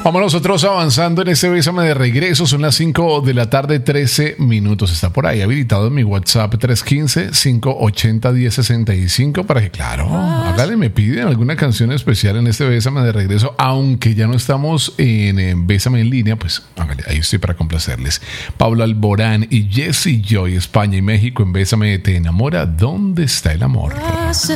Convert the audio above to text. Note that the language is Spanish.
Vamos nosotros avanzando en este Bésame de regreso. Son las 5 de la tarde, 13 minutos. Está por ahí habilitado en mi WhatsApp 315-580-1065 para que, claro, hágale, me piden alguna canción especial en este Bésame de regreso. Aunque ya no estamos en Bésame en línea, pues hágale, ahí estoy para complacerles. Pablo Alborán y Jesse Joy, España y México, en Bésame te enamora. ¿Dónde está el amor? Hace